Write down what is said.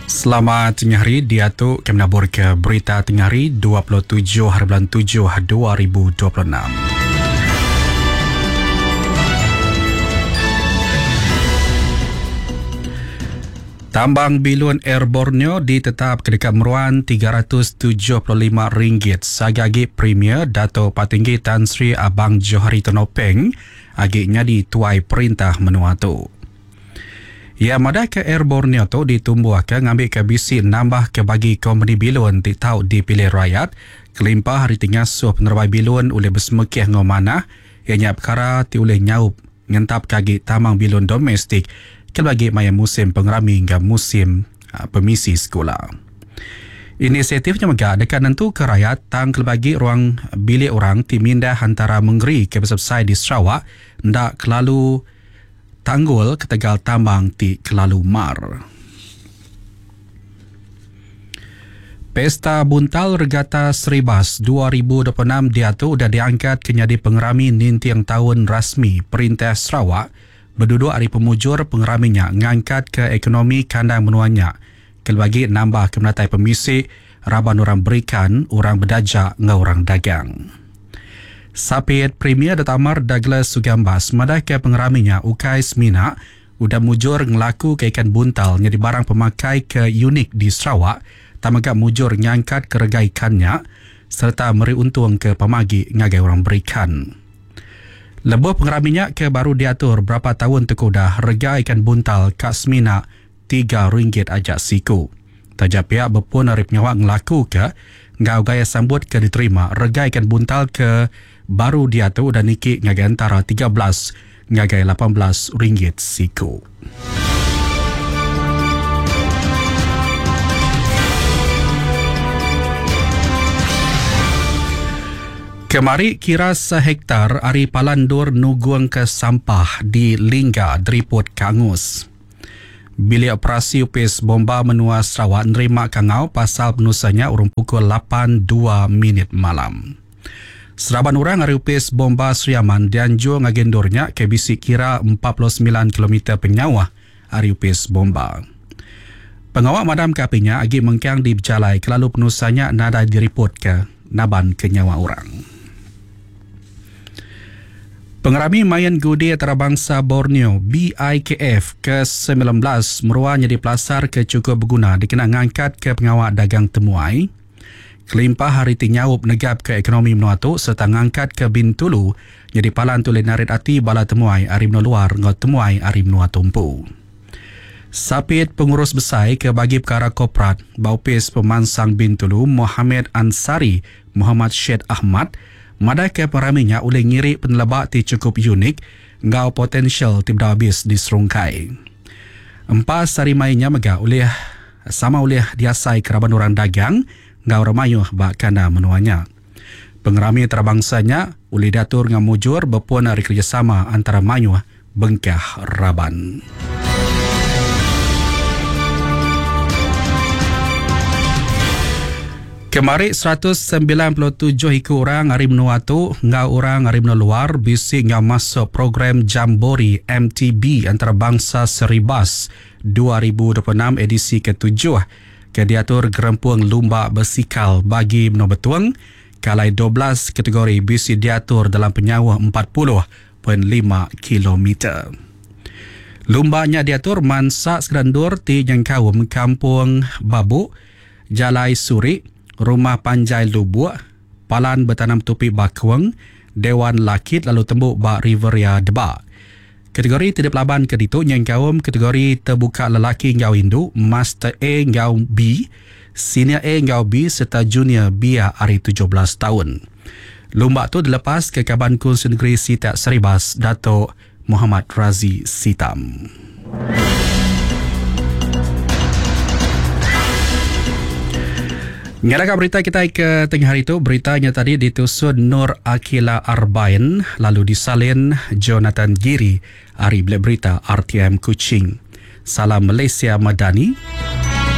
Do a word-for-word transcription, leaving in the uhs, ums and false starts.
Selamat tengah hari, dia tu kami nabur ke berita tengah hari dua puluh tujuh hari bulan tujuh dua ribu dua puluh enam. Tambang Bilun Air Borneo ditetap ke dekat meruan tiga ratus tujuh puluh lima ringgit. Sagagi Premier Dato' Patinggi Tan Sri Abang Johari Tonopeng agaknya dituai perintah menua tu. Ya, madah ke Air Borneo tu ditumbuhkan ngambil ke bisi nambah ke bagi kompeni Bilun titau dipilih rakyat. Kelimpah hari tinggal suh penerbang Bilun oleh bersemekih ngomanah ianya perkara ti oleh nyaup ngentap kagi tambang Bilun domestik kelbagi maya musim pengerami hingga musim uh, pemisi sekolah. Inisiatifnya megah dekat nentu ke rakyat tang kelbagi ruang bilik orang ti mindah antara mengeri ke besar di Sarawak ndak kelalu tanggul ketegal tambang ti kelalu mar. Pesta Buntal Regata Seribas dua ribu dua puluh enam dia tu dah diangkat kenyadi pengerami nintiang tahun rasmi Perintah Sarawak berduduk hari pemujur pengeraminya ngangkat ke ekonomi kandang menuanya kelbagi nambah kemenatai pemisi raban orang berikan orang berdajak dengan orang dagang. Sapit Premier Datuk Amar Douglas Sugambas madah ke pengeraminya Ukai Semina udah mujur ngelaku ke ikan buntal jadi barang pemakai ke unik di Sarawak tamaga mujur ngangkat ke rega ikannya serta meri untung ke pemagi ngagai orang berikan. Lebuh pengeraminya ke baru diatur berapa tahun tekudah rega ikan buntal Kak Semina tiga ringgit ajak siku. Tajak pihak berpun arif nyawak ngelaku ke ngau gaya sambut ke diterima rega ikan buntal ke baru diatur dan niki ngagai antara tiga belas ngagai lapan belas ringgit siku. Kemari kira sehektar ari palandur nuguang ke sampah di Lingga Driput Kangus. Bilik operasi U P S Bomba Menua Sarawak nerima kangau pasal penusanya urung pukul lapan dua minit malam. Seraban orang ari U P S Bomba Seriaman dianjur ngagendornya ke bisi kira empat puluh sembilan kilometer penyawah ari U P S Bomba. Pengawal madam kapinya agi mengkang di berjalai kelalu penusanya nada diripot ke naban ke nyawa orang. Pengerami Mayan Gudi Antarabangsa Borneo B I K F ke sembilan belas meruahnya dipelasar ke cukup berguna dikenal ngangkat ke pengawal dagang temuai. Kelimpah hari tinyaup negap ke ekonomi menuatu serta ngangkat ke Bintulu jadi palan tulen narit ati bala temuai ari menua luar ngot temuai ari menua tumpu. Sapit pengurus besar ke bagi perkara korporat Baupis Pemansang Bintulu Muhammad Ansari Muhammad Syed Ahmad madah ke peraminya oleh ngiri penelabak ti cukup unik ngau potensial ti habis di serungkai. Empat sari mainnya megah oleh sama oleh diasai keraban orang dagang ngau ramayuh bak kana menuanya. Pengerami terabangsanya oleh datur ngau mujur berpun hari kerjasama antara mayuh Bengkah Raban. Kemari seratus sembilan puluh tujuh ikut orang hari menua tu ngau orang hari menua luar bisi ngau masuk program Jambori M T B Antarabangsa Seribas dua ribu dua puluh enam edisi ketujuh ke diatur gerempung lumba bersikal bagi menua betuang kalai dua belas kategori bisi diatur dalam penyawah empat puluh perpuluhan lima kilometer. Lumbanya diatur mansak segerandur ti jangkauan Kampung Babuk, Jalai Suri, Rumah Panjai Lubuk, Palan Bertanam Tupi Bakweng, Dewan Lakit lalu tembuk Bak Riveria Debak. Kategori tidak laban ke ditu yang kaum kategori terbuka lelaki ngau Hindu, Master A ngau B, Senior A ngau B serta Junior B hari tujuh belas tahun. Lomba tu dilepas ke Kaban Kunsi Negeri Sitat Seribas, Dato' Muhammad Razi Sitam. Ngadakan berita kita ke tengah hari itu, beritanya tadi ditusun Nur Akila Arbain, lalu disalin Jonathan Giri, Ari Blek Berita R T M Kuching. Salam Malaysia Madani.